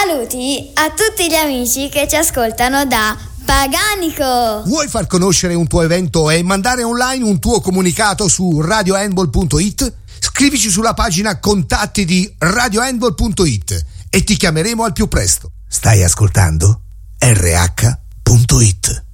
Saluti a tutti gli amici che ci ascoltano da Paganico. Vuoi far conoscere un tuo evento e mandare online un tuo comunicato su radiohandball.it? Scrivici sulla pagina contatti di radiohandball.it e ti chiameremo al più presto. Stai ascoltando RH.it.